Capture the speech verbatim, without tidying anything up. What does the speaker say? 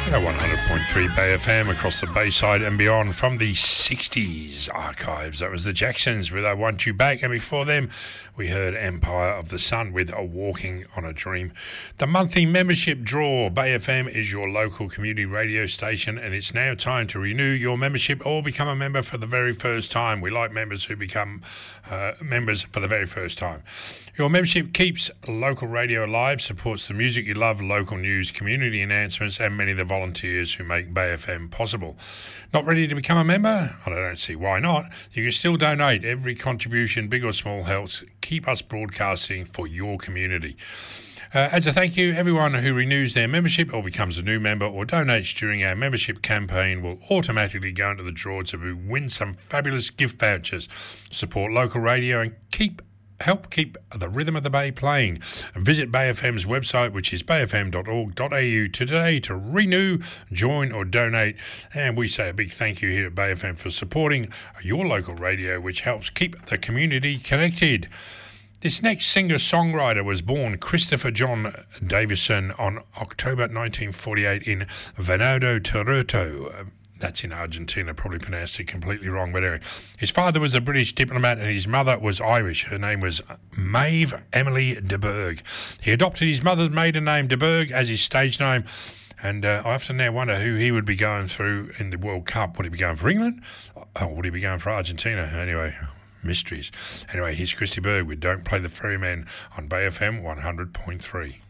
one hundred point three Bay F M across the Bayside and beyond from the sixties archives. That was the Jacksons with I Want You Back, and before them we heard Empire of the Sun with A Walking on a Dream. The monthly membership draw. Bay F M is your local community radio station, and it's now time to renew your membership or become a member for the very first time. We like members who become uh, members for the very first time. Your membership keeps local radio alive, supports the music you love, local news, community announcements, and many of the volunteers who make Bay F M possible. Not ready to become a member? I don't see why not. You can still donate. Every contribution, big or small, helps keep us broadcasting for your community. Uh, as a thank you, everyone who renews their membership or becomes a new member or donates during our membership campaign will automatically go into the draw to win some fabulous gift vouchers, support local radio, and keep help keep the rhythm of the Bay playing. Visit Bay F M's website, which is bay f m dot org dot a u today to renew, join or donate. And we say a big thank you here at Bay F M for supporting your local radio, which helps keep the community connected. This next singer-songwriter was born Christopher John Davison on October nineteen forty-eight in Venado Tuerto. That's in Argentina, probably pronounced it completely wrong, but anyway. His father was a British diplomat and his mother was Irish. Her name was Maeve Emily de Burgh. He adopted his mother's maiden name, de Burgh, as his stage name, and uh, I often now wonder who he would be going through in the World Cup. Would he be going for England? Or would he be going for Argentina? Anyway, mysteries. Anyway, here's Christy Berg with Don't Play the Ferryman on Bay F M one hundred point three.